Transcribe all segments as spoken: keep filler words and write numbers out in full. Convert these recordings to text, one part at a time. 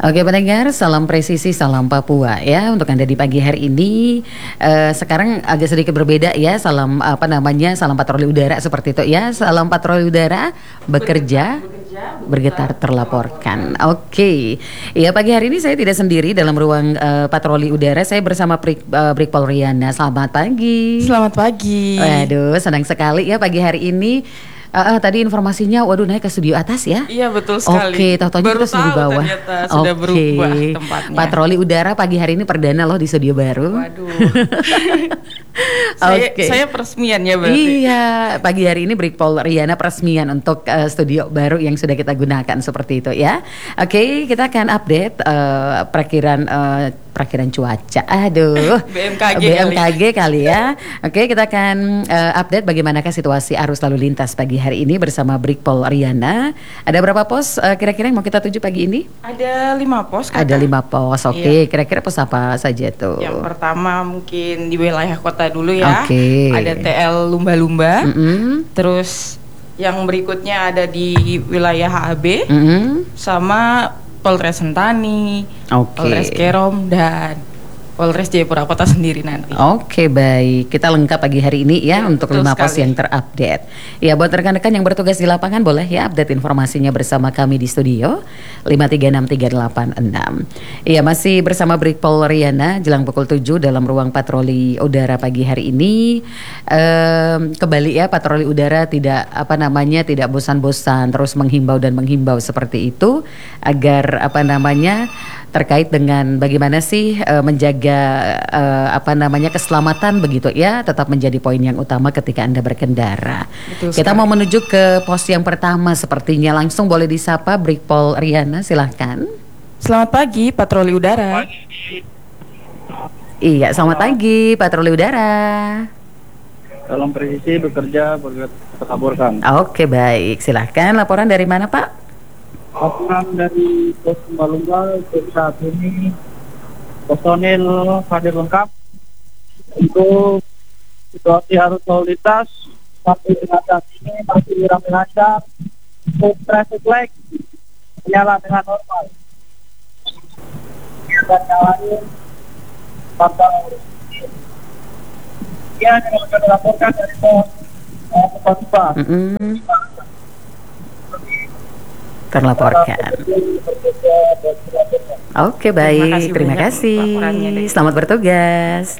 Oke pendengar, salam presisi, salam Papua ya untuk Anda di pagi hari ini. Eh, sekarang agak sedikit berbeda ya, salam apa namanya, salam patroli udara seperti itu ya. Salam patroli udara, bekerja, bergetar terlaporkan. Oke, ya pagi hari ini saya tidak sendiri dalam ruang uh, patroli udara. Saya bersama Brik, uh, Brigpol Riana. Selamat pagi. Selamat pagi. Waduh, senang sekali ya pagi hari ini. Uh, uh, tadi informasinya, waduh naik ke studio atas ya? Iya betul sekali. Oke, tahu-tahu kita studio bawah. Ternyata sudah Oke. berubah tempatnya. Patroli udara pagi hari ini perdana loh di studio baru. Waduh. saya, Oke. saya peresmian ya berarti. Iya, pagi hari ini Brigpol Riana peresmian untuk uh, studio baru yang sudah kita gunakan seperti itu ya. Oke, kita akan update uh, perkiraan uh, perkiraan cuaca. Aduh. B M K G B M K G kali. kali ya. Oke, kita akan uh, update bagaimanakah situasi arus lalu lintas pagi hari ini bersama Brigpol Riana. Ada berapa pos uh, kira-kira yang mau kita tuju pagi ini? Ada lima pos. Kakak. Ada lima pos. Oke, Iya. kira-kira pos apa saja tuh? Yang pertama mungkin di wilayah kota dulu ya. Oke. Ada T L Lumba-Lumba. Mm-mm. Terus yang berikutnya ada di wilayah H A B. Mm-mm. Sama Polres Sentani, Oke. Polres Kerom dan Polres Jayapura Kota sendiri nanti. Oke baik, kita lengkap pagi hari ini ya, Ya, untuk betul lima pos sekali. yang terupdate. Ya buat rekan-rekan yang bertugas di lapangan boleh ya update informasinya bersama kami di studio lima tiga enam tiga delapan enam. Ya masih bersama Brigpol Riana jelang pukul tujuh dalam ruang patroli udara pagi hari ini. Ehm, kembali ya patroli udara tidak apa namanya tidak bosan-bosan terus menghimbau dan menghimbau seperti itu agar apa namanya terkait dengan bagaimana sih uh, menjaga uh, apa namanya keselamatan begitu ya, tetap menjadi poin yang utama ketika Anda berkendara. Betul Kita sekali. mau menuju ke pos yang pertama sepertinya, langsung boleh disapa Brigpol Riana, silahkan. Selamat pagi patroli udara. Iya, selamat pagi patroli udara. Salam presisi, bekerja, berlaporkan. Oke baik, silahkan. Laporan dari mana Pak? Laporan dari pos Lumba-Lumba untuk saat ini personil hadir lengkap untuk situasi arus lalu lintas sampai dengan saat ini masih ramai lancar. Untuk traffic light menyala dengan normal. Dan nyalain pantau. Ini hanya akan dilaporkan dari pos Lumba-Lumba. Mm-mm. Terlaporkan. Oke baik, terima kasih. Selamat bertugas.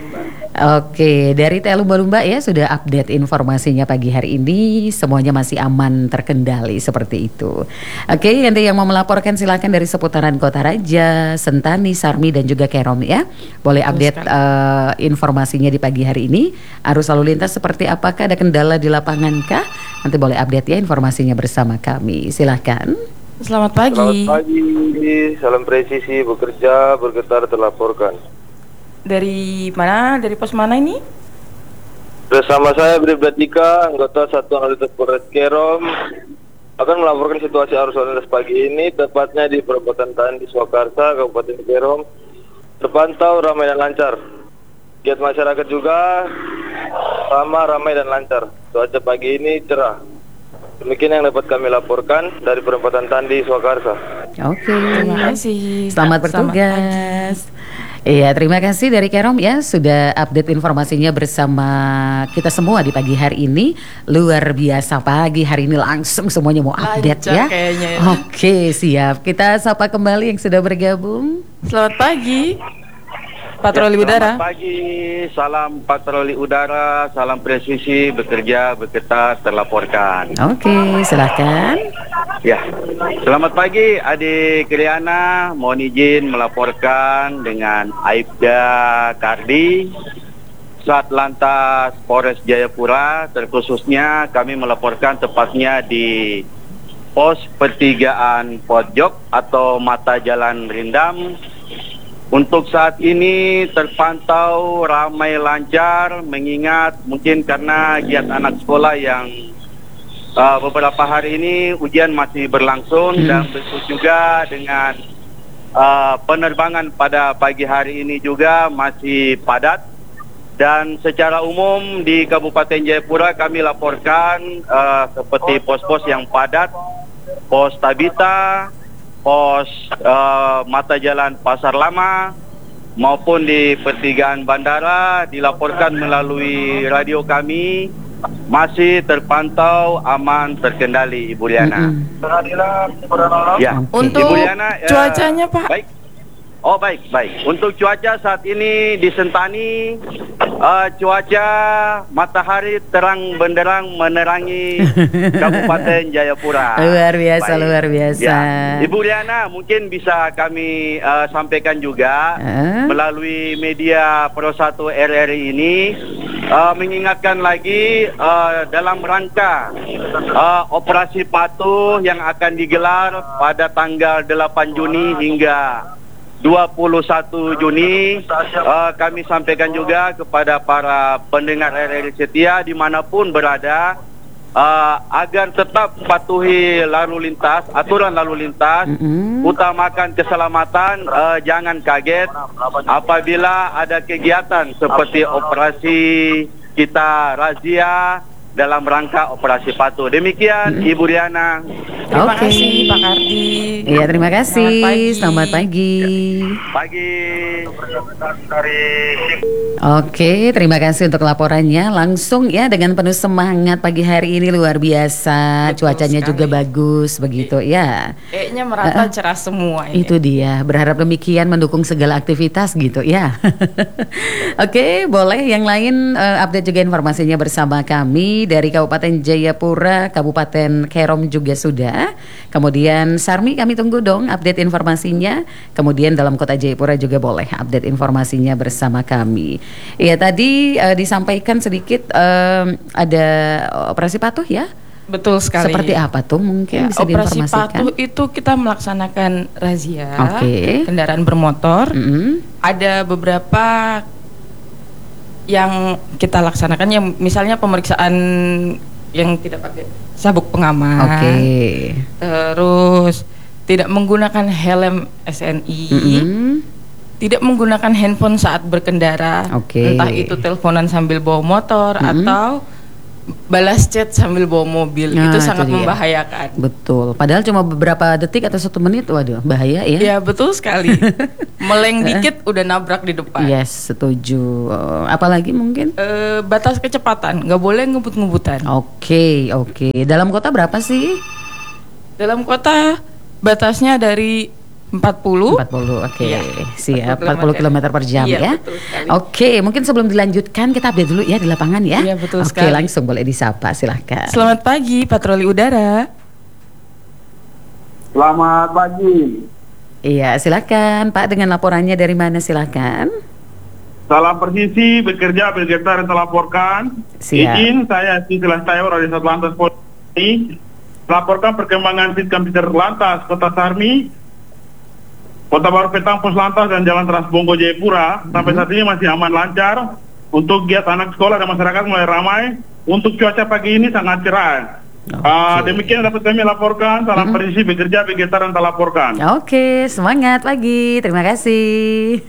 Oke, dari T L Lumba-Lumba ya sudah update informasinya pagi hari ini, semuanya masih aman terkendali seperti itu. Oke, nanti yang mau melaporkan silakan dari seputaran Kota Raja, Sentani, Sarmi dan juga Kerom ya. Boleh update uh, informasinya di pagi hari ini. Arus lalu lintas seperti apakah, ada kendala di lapangan kah? Nanti boleh update ya informasinya bersama kami. Silakan. Selamat pagi. Selamat pagi, salam presisi, bekerja, bergetar, terlaporkan. Dari mana? Dari pos mana ini? Bersama saya Bribda Tika, anggota Satuan Lalu Lintas Polres Kerom, akan melaporkan situasi arus lalu lintas pagi ini, tepatnya di Perempatan Tandi Swakarsa, Kabupaten Kerom, terpantau ramai dan lancar. Giat masyarakat juga sama ramai dan lancar. Cuaca pagi ini cerah. Demikian yang dapat kami laporkan dari Perempatan Tandi Swakarsa. Oke. Terima kasih. Selamat bertugas. Iya, terima kasih dari Kerom ya sudah update informasinya bersama kita semua di pagi hari ini. Luar biasa pagi hari ini langsung semuanya mau update Lancar ya. kayaknya ya. Oke, siap. Kita sapa kembali yang sudah bergabung. Selamat pagi patroli Ya, udara. Selamat pagi, salam patroli udara, salam presisi, bekerja, bergetar, terlaporkan. Oke, silahkan. Ya, selamat pagi adik Riana, mohon izin melaporkan dengan Aibda Kardi, Satlantas Polres Jayapura, terkhususnya kami melaporkan tepatnya di pos pertigaan Pojok atau mata jalan Rindam. Untuk saat ini terpantau ramai lancar, mengingat mungkin karena giat anak sekolah yang uh, beberapa hari ini ujian masih berlangsung hmm. dan begitu juga dengan uh, penerbangan pada pagi hari ini juga masih padat. Dan secara umum di Kabupaten Jayapura kami laporkan uh, seperti pos-pos yang padat, pos Tabita, pos uh, mata jalan Pasar Lama maupun di pertigaan bandara dilaporkan melalui radio kami masih terpantau aman terkendali, Ibu Liana. Mm-hmm. Ya. Okay. Untuk Ibu Liana, uh, cuacanya Pak? Baik. Oh baik, baik. Untuk cuaca saat ini di Sentani, uh, cuaca matahari terang benderang menerangi Kabupaten Jayapura. Luar biasa, Baik. luar biasa. Ya. Ibu Liana, mungkin bisa kami uh, sampaikan juga uh? melalui media Pro satu R R I ini, uh, mengingatkan lagi uh, dalam rangka uh, operasi patuh yang akan digelar pada tanggal delapan Juni hingga dua puluh satu Juni, uh, kami sampaikan juga kepada para pendengar R R I setia dimanapun berada, uh, agar tetap patuhi lalu lintas, aturan lalu lintas, Mm-hmm. utamakan keselamatan, uh, jangan kaget apabila ada kegiatan seperti operasi kita razia dalam rangka operasi patuh. Demikian, Ibu Riana. Terima Oke. kasih Pak Kardi. Iya, terima kasih. Selamat pagi. Selamat pagi. Pagi dari Oke, terima kasih untuk laporannya. Langsung ya dengan penuh semangat pagi hari ini, luar biasa. Betul Cuacanya sekali. juga bagus begitu ya. Kayaknya merata Uh-uh. cerah semua ini. Itu dia, berharap demikian mendukung segala aktivitas gitu ya. Oke, boleh yang lain eh, update juga informasinya bersama kami dari Kabupaten Jayapura, Kabupaten Kerom juga sudah. Kemudian Sarmi kami tunggu dong update informasinya. Kemudian dalam Kota Jayapura juga boleh update informasinya bersama kami. Iya tadi eh, disampaikan sedikit eh, ada operasi patuh ya. Betul sekali. Seperti apa tuh mungkin Ya, bisa operasi diinformasikan? patuh itu kita melaksanakan razia Oke. kendaraan bermotor. Mm-mm. Ada beberapa yang kita laksanakan, yang misalnya pemeriksaan yang tidak pakai sabuk pengaman, Oke. terus tidak menggunakan helm S N I, Mm-mm. tidak menggunakan handphone saat berkendara, Oke. entah itu teleponan sambil bawa motor Mm-mm. atau balas chat sambil bawa mobil. Nah, itu itu sangat dia. membahayakan. Betul. Padahal cuma beberapa detik atau satu menit, waduh, bahaya ya. Ya betul sekali. Meleng dikit udah nabrak di depan. Yes, setuju. Eh, Apalagi mungkin? Eh, batas kecepatan, nggak boleh ngebut-ngebutan. Oke, oke. Dalam kota berapa sih? Dalam kota batasnya dari empat puluh. empat puluh, oke. Iya, Siap, empat empat puluh puluh kilometer per jam Iya, ya. betul sekali. Oke, mungkin sebelum dilanjutkan kita update dulu ya di lapangan ya. Iya, betul Oke, sekali. langsung boleh disapa, silahkan. Selamat pagi, patroli udara. Selamat pagi. Iya, silahkan Pak dengan laporannya dari mana silahkan. Salam persisi, bekerja, bergetar, dan terlaporkan. Siap. Izin saya Silah Tayo dari Satlantas Polri melaporkan perkembangan Sitkam Komputer Lantas Kota Sarmi, Kota Baru Petang, Pos Lantas, dan Jalan Trans Bonggo Jayapura. Sampai saat ini masih aman lancar. Untuk giat anak sekolah dan masyarakat mulai ramai. Untuk cuaca pagi ini sangat cerah. Oke. Ah, demikian dapat kami laporkan. Salam persisi, bekerja, bergetar, dan terlaporkan. Oke, semangat pagi. Terima kasih.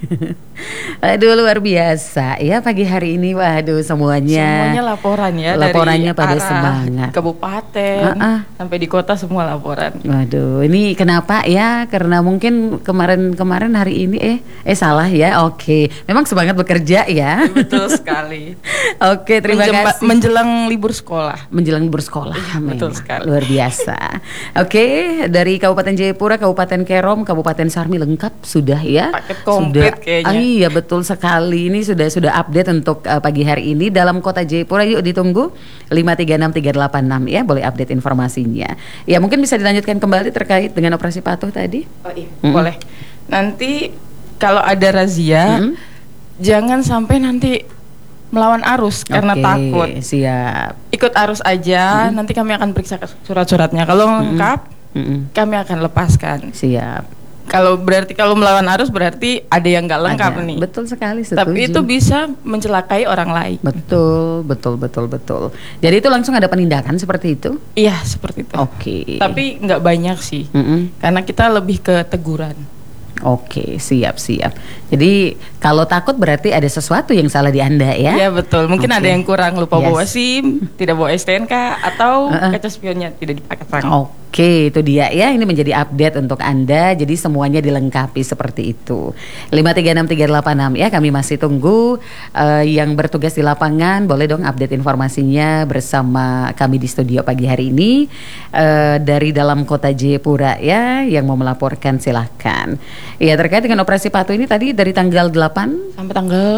Aduh, luar biasa ya pagi hari ini. Waduh, semuanya. Semuanya laporan ya. Laporannya dari pada arah semangat. kabupaten Ah-ah. sampai di kota semua laporan. Waduh, ini kenapa ya? Karena mungkin kemarin-kemarin hari ini eh eh salah ya. Oke, memang semangat bekerja ya. Betul sekali. Oke, terima Menjemba- kasih. Menjelang libur sekolah. Menjelang bersekolah, betul memang. sekali. Luar biasa. Oke, dari Kabupaten Jayapura, Kabupaten Kerom, Kabupaten Sarmi lengkap sudah ya. Paket komplit sudah. kayaknya. Ah, iya betul sekali. Ini sudah sudah update untuk uh, pagi hari ini dalam Kota Jayapura. Yuk ditunggu lima tiga enam tiga delapan enam ya, boleh update informasinya. Ya mungkin bisa dilanjutkan kembali terkait dengan operasi patuh tadi. Oh iya, Mm-mm. boleh. Nanti kalau ada razia, Mm-mm. jangan sampai nanti melawan arus karena Oke, takut. siap. Ikut arus aja, nanti kami akan periksa surat-suratnya. Kalau lengkap, Mm-mm. kami akan lepaskan. Siap. Kalau berarti kalau melawan arus berarti ada yang nggak lengkap Ada. nih. Betul sekali, setuju. Tapi itu bisa mencelakai orang lain. Betul, betul, betul, betul. Jadi itu langsung ada penindakan seperti itu? Iya, seperti itu. Oke. Tapi nggak banyak sih. Mm-mm. Karena kita lebih ke teguran. Oke, siap, siap. Jadi kalau takut berarti ada sesuatu yang salah di Anda ya? Iya betul. Mungkin Oke. ada yang kurang lupa Yes. bawa SIM, tidak bawa S T N K atau Uh-uh. kaca spionnya tidak dipasang. Oke. Oke, itu dia ya. Ini menjadi update untuk Anda. Jadi semuanya dilengkapi seperti itu. lima tiga enam tiga delapan enam ya. Kami masih tunggu uh, yang bertugas di lapangan. Boleh dong update informasinya bersama kami di studio pagi hari ini uh, dari dalam kota Jayapura ya. Yang mau melaporkan silahkan. Ya, terkait dengan operasi Patuh ini tadi dari tanggal delapan sampai tanggal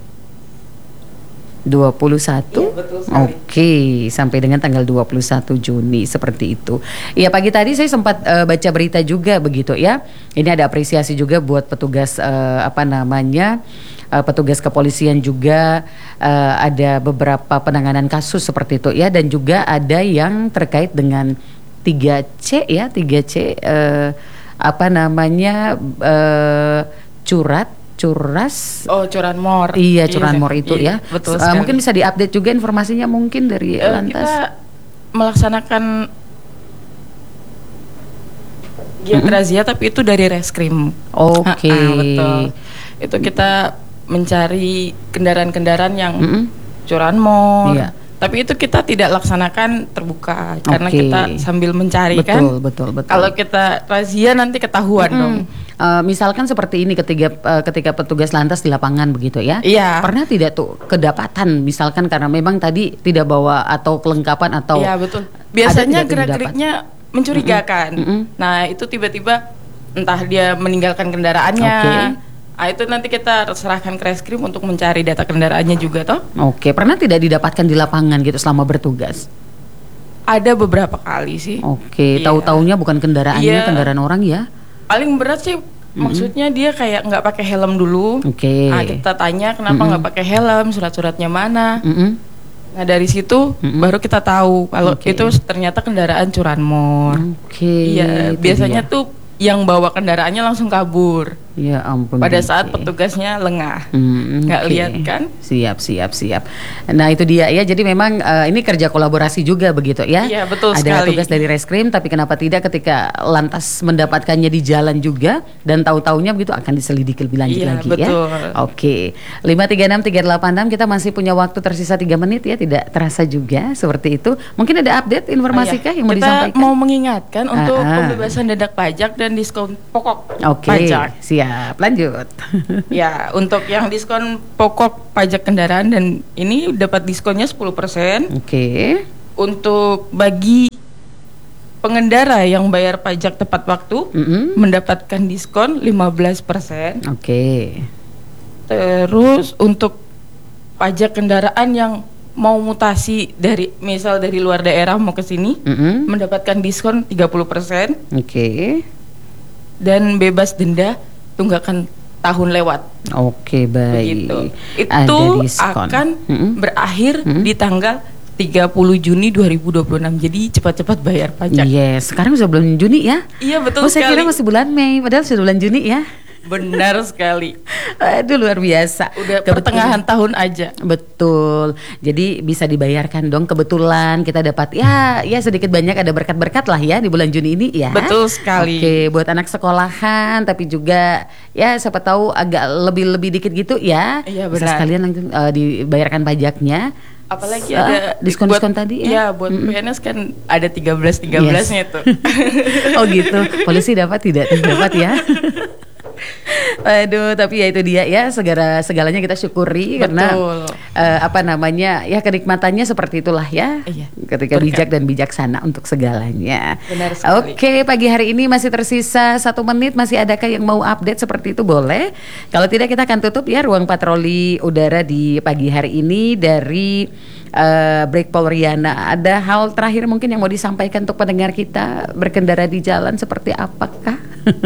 dua puluh satu. Iya, betul sekali. Oke, sampai dengan tanggal dua puluh satu Juni seperti itu. Iya, pagi tadi saya sempat uh, baca berita juga begitu ya. Ini ada apresiasi juga buat petugas uh, apa namanya? Uh, petugas kepolisian juga uh, ada beberapa penanganan kasus seperti itu ya, dan juga ada yang terkait dengan tiga C ya, tiga C uh, apa namanya? Uh, curat Curas, oh curanmor, iya curanmor iya, itu iya, ya. Betul Uh, mungkin bisa diupdate juga informasinya mungkin dari uh, lantas. Kita melaksanakan giat Mm-hmm. razia, tapi itu dari reskrim. Oke. Okay. Betul. Itu kita mencari kendaraan-kendaraan yang Mm-hmm. curanmor. Iya. Tapi itu kita tidak laksanakan terbuka karena Oke. kita sambil mencari Betul, kan. betul, betul. Kalau kita razia nanti ketahuan Mm-mm. dong. Uh, misalkan seperti ini ketika uh, ketika petugas lantas di lapangan begitu ya. Iya. Pernah tidak tuh kedapatan misalkan karena memang tadi tidak bawa atau kelengkapan atau Iya betul. Biasanya ada tidak tuh gerak-geriknya mencurigakan. Mm-mm. Nah itu tiba-tiba entah dia meninggalkan kendaraannya. Oke. Nah itu nanti kita serahkan ke reskrim untuk mencari data kendaraannya juga toh. Oke, pernah tidak didapatkan di lapangan gitu selama bertugas? Ada beberapa kali sih. Oke, Iya. tahu-taunya bukan kendaraannya, Iya. kendaraan orang ya. Paling berat sih maksudnya dia kayak nggak pakai helm dulu. Oke. Nah kita tanya kenapa nggak pakai helm, surat-suratnya mana. Mm-mm. Nah dari situ Mm-mm. baru kita tahu kalau Oke. itu ternyata kendaraan curanmor. Oke. Iya, itu biasanya dia. tuh yang bawa kendaraannya langsung kabur Ya ampun. pada Diki. saat petugasnya lengah. Hmm, Nggak oke. lihat kan? Siap, siap, siap. Nah itu dia ya. Jadi memang eh, ini kerja kolaborasi juga begitu ya. Iya, betul Ada sekali. tugas dari reskrim, tapi kenapa tidak ketika lantas mendapatkannya di jalan juga dan tahu-taunya begitu akan diselidiki lebih lanjut Iya, lagi betul. ya. Oke. lima tiga enam tiga delapan enam kita masih punya waktu tersisa tiga menit ya, tidak terasa juga seperti itu. Mungkin ada update informasi Ah, iya. kah yang mau kita disampaikan? mau mengingatkan untuk Ah, ah. pembebasan denda pajak dan diskon pokok Oke, pajak. siap. Lanjut. Ya, untuk yang diskon pokok pajak kendaraan dan ini dapat diskonnya sepuluh persen. Oke. Untuk bagi pengendara yang bayar pajak tepat waktu Mm-mm. mendapatkan diskon lima belas persen. Oke. Terus untuk pajak kendaraan yang mau mutasi dari misal dari luar daerah mau ke sini Mm-mm. mendapatkan diskon tiga puluh persen Oke. dan bebas denda tunggakan tahun lewat. Oke, baik. Begitu. Ada Itu diskon. akan Mm-mm. berakhir Mm-mm. di tanggal tiga puluh Juni dua ribu dua puluh enam. Jadi cepat-cepat bayar pajak. Yes, sekarang sudah bulan Juni ya. Iya betul Oh, saya sekali. kira masih bulan Mei, padahal sudah bulan Juni ya. Benar sekali. Aduh, luar biasa. Udah Kebetulan- pertengahan tahun aja. Betul. Jadi bisa dibayarkan dong, kebetulan kita dapat ya ya sedikit banyak ada berkat-berkat lah ya di bulan Juni ini ya. Betul sekali. Oke, buat anak sekolahan tapi juga ya siapa tahu agak lebih-lebih dikit gitu ya. Iya, Bisa benar. sekalian langsung eh, dibayarkan pajaknya. Apalagi Ah, ada diskon-diskon buat- tadi ya. Iya, buat P N S kan ada tiga belas tiga belas-nya tuh. Oh gitu. Polisi dapat tidak? Dapat ya. Aduh, tapi ya itu dia ya, segala segalanya kita syukuri karena Betul. eh, apa namanya ya kenikmatannya seperti itulah ya. Iya. Ketika Berkat. bijak dan bijaksana untuk segalanya. Benar sekali. Oke, pagi hari ini masih tersisa satu menit, masih adakah yang mau update seperti itu boleh? Kalau tidak kita akan tutup ya ruang patroli udara di pagi hari ini dari uh, Break Polriana. Ada hal terakhir mungkin yang mau disampaikan untuk pendengar kita berkendara di jalan seperti apakah?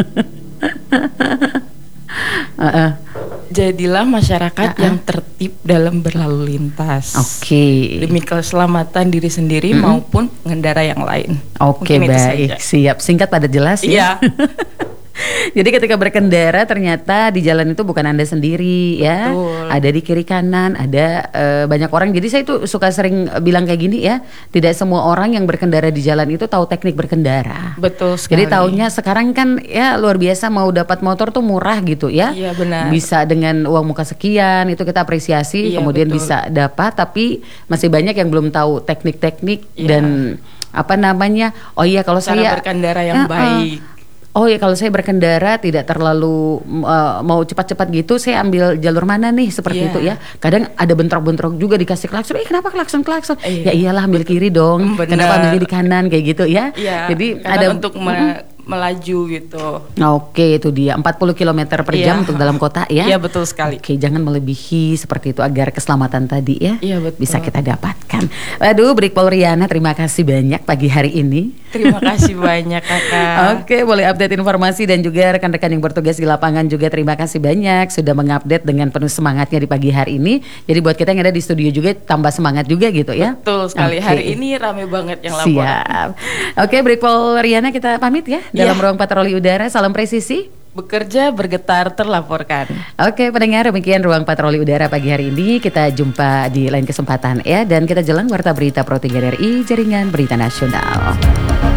Uh-uh. Jadilah masyarakat Ah, ah. yang tertib dalam berlalu lintas. Oke. Demi keselamatan diri sendiri Mm-mm. maupun pengendara yang lain. Oke, Mungkin itu baik, saja. siap, singkat padat jelas ya. Iya. Jadi ketika berkendara ternyata di jalan itu bukan Anda sendiri ya. Betul. Ada di kiri kanan, ada eh, banyak orang. Jadi saya itu suka sering bilang kayak gini ya, tidak semua orang yang berkendara di jalan itu tahu teknik berkendara. Betul sekali. Jadi taunya sekarang kan ya luar biasa mau dapat motor tuh murah gitu ya. Iya, benar. Bisa dengan uang muka sekian itu kita apresiasi, Iya, kemudian betul. bisa dapat, tapi masih banyak yang belum tahu teknik-teknik Iya. dan apa namanya? Oh iya kalau Cara saya berkendara yang Uh-uh. baik. Oh ya kalau saya berkendara tidak terlalu uh, mau cepat-cepat gitu, saya ambil jalur mana nih seperti Iya. itu ya. Kadang ada bentrok-bentrok juga dikasih klakson. Eh kenapa klakson klakson? Iya. Ya iyalah ambil kiri dong. Benar. Kenapa ambil di kanan kayak gitu ya? Iya. Jadi karena ada untuk me- melaju gitu. Oke itu dia empat puluh kilometer per jam Iya. untuk dalam kota ya. Iya betul sekali. Oke, jangan melebihi seperti itu agar keselamatan tadi ya Iya, betul. bisa kita dapatkan. Aduh, Brigpol Riana, terima kasih banyak pagi hari ini. Terima kasih banyak kakak. Oke, boleh update informasi dan juga rekan-rekan yang bertugas di lapangan juga terima kasih banyak sudah mengupdate dengan penuh semangatnya di pagi hari ini. Jadi buat kita yang ada di studio juga tambah semangat juga gitu ya. Betul sekali. Oke. Hari ini rame banget yang lapor. Siap. Oke, Brigpol Riana kita pamit ya dalam Iya. ruang patroli udara. Salam presisi. Bekerja bergetar terlaporkan. Oke pendengar, demikian ruang patroli udara pagi hari ini. Kita jumpa di lain kesempatan ya. Dan kita jelang warta berita Pro tiga R I Jaringan Berita Nasional.